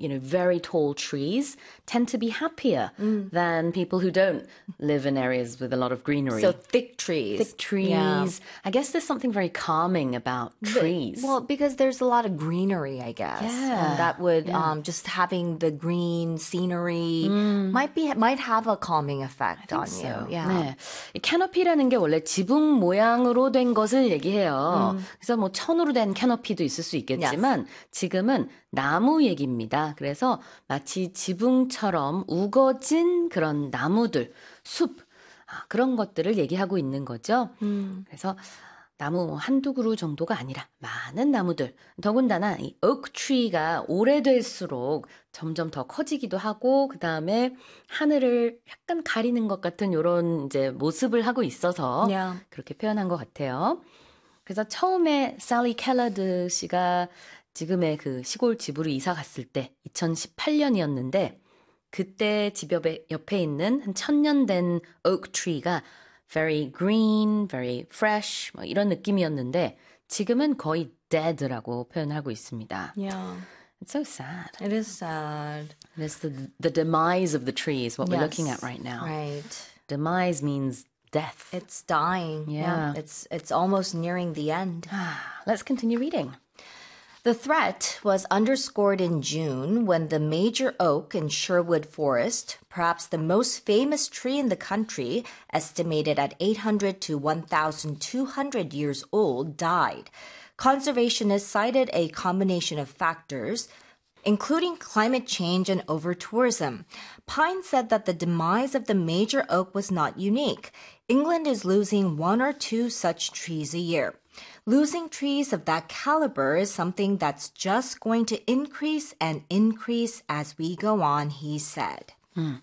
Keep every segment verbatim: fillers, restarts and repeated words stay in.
you know, very tall trees tend to be happier mm. than people who don't live in areas with a lot of greenery. So thick trees. Thick trees. Yeah. I guess there's something very calming about trees. But, well, because there's a lot of greenery, I guess. Yeah. And that would yeah. um, just having the green scenery mm. might be might have a calming effect on so. you. Yeah. 네. 이 캐너피라는 게 원래 지붕 모양으로 된 것을 얘기해요. 음. 그래서 뭐 천으로 된 캐너피도 있을 수 있겠지만 yes. 지금은 나무 얘기입니다. 그래서 마치 지붕처럼 우거진 그런 나무들, 숲 아, 그런 것들을 얘기하고 있는 거죠. 음. 그래서 나무 한두 그루 정도가 아니라 많은 나무들. 더군다나 이 oak tree가 오래될수록 점점 더 커지기도 하고 그 다음에 하늘을 약간 가리는 것 같은 이런 이제 모습을 하고 있어서 yeah. 그렇게 표현한 것 같아요. 그래서 처음에 살리 캘러드 씨가 지금의 그 시골 집으로 이사 갔을 때 이천십팔 년이었는데 그때 집 옆에, 옆에 있는 한 천년 된 oak tree가 very green, very fresh 뭐 이런 느낌이었는데 지금은 거의 dead라고 표현하고 있습니다. Yeah. It's so sad. It is sad. It's the, the demise of the trees, what yes. we're looking at right now. Right. Demise means death. It's dying. Yeah. yeah. It's, it's almost nearing the end. Let's continue reading. The threat was underscored in June when the major oak in Sherwood Forest, perhaps the most famous tree in the country, estimated at eight hundred to one thousand two hundred years old, died. Conservationists cited a combination of factors, including climate change and over-tourism. Pine said that the demise of the major oak was not unique. England is losing one or two such trees a year. Losing trees of that caliber is something that's just going to increase and increase as we go on, he said. 음,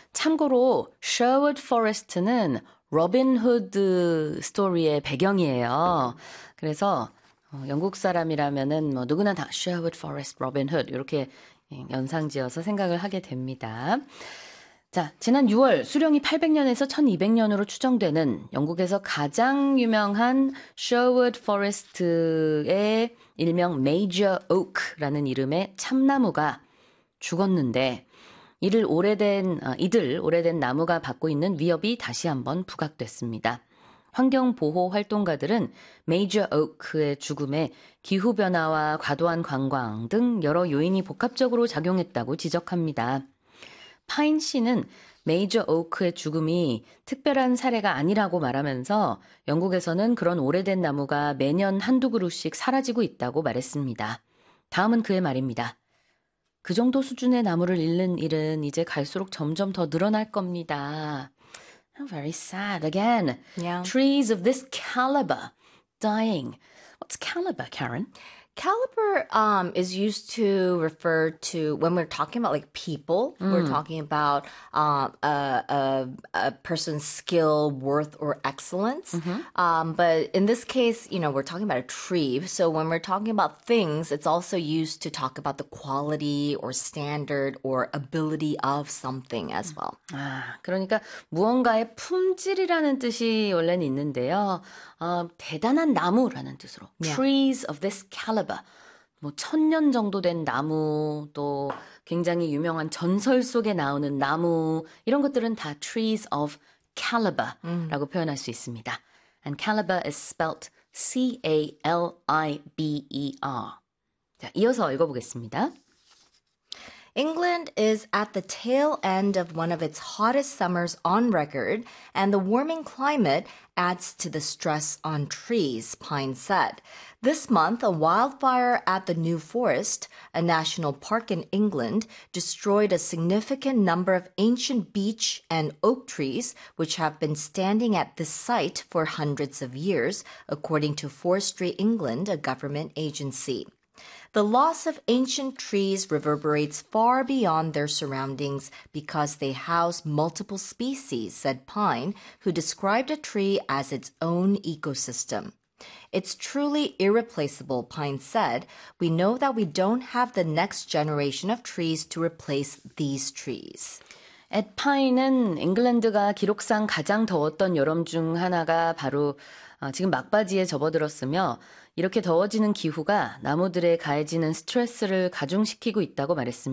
참고로 Sherwood Forest는 로빈 후드 스토리의 배경이에요. 그래서 어, 영국 사람이라면은 뭐 누구나 다 Sherwood Forest, 로빈 후드 이렇게 연상지어서 생각을 하게 됩니다. 자, 지난 유월 수령이 팔백 년에서 천이백 년으로 추정되는 영국에서 가장 유명한 Sherwood Forest의 일명 Major Oak라는 이름의 참나무가 죽었는데 이를 오래된 어, 이들 오래된 나무가 받고 있는 위협이 다시 한번 부각됐습니다. 환경보호 활동가들은 Major Oak의 죽음에 기후변화와 과도한 관광 등 여러 요인이 복합적으로 작용했다고 지적합니다. 파인 씨는 메이저 오크의 죽음이 특별한 사례가 아니라고 말하면서 영국에서는 그런 오래된 나무가 매년 한두 그루씩 사라지고 있다고 말했습니다. 다음은 그의 말입니다. 그 정도 수준의 나무를 잃는 일은 이제 갈수록 점점 더 늘어날 겁니다. Very sad again. Yeah. Trees of this caliber dying. What's caliber, Karen? Caliber um, is used to refer to when we're talking about like people. Mm. We're talking about um, a, a, a person's skill, worth, or excellence. Mm-hmm. Um, but in this case, you know, we're talking about a tree. So when we're talking about things, it's also used to talk about the quality or standard or ability of something as well. 아, 그러니까 무언가의 품질이라는 뜻이 원래는 있는데요. 어, 대단한 나무라는 뜻으로 yeah. trees of this caliber. 뭐 천년 정도 된 나무 또 굉장히 유명한 전설 속에 나오는 나무 이런 것들은 다 trees of caliber라고 음. 표현할 수 있습니다. And caliber is spelt C A L I B E R. 자, 이어서 읽어보겠습니다. England is at the tail end of one of its hottest summers on record, and the warming climate adds to the stress on trees, Pine said. This month, a wildfire at the New Forest, a national park in England, destroyed a significant number of ancient beech and oak trees, which have been standing at this site for hundreds of years, according to Forestry England, a government agency. The loss of ancient trees reverberates far beyond their surroundings because they house multiple species, said Pine, who described a tree as its own ecosystem. It's truly irreplaceable, Pine said. We know that we don't have the next generation of trees to replace these trees. 앳 파인은 잉글랜드가 기록상 가장 더웠던 여름 중 하나가 바로 어, 지금 막바지에 접어들었으며 이렇게 더워지는 기후가 나무들에 가해지는 스트레스를 가중시키고 있다고 말했습니다.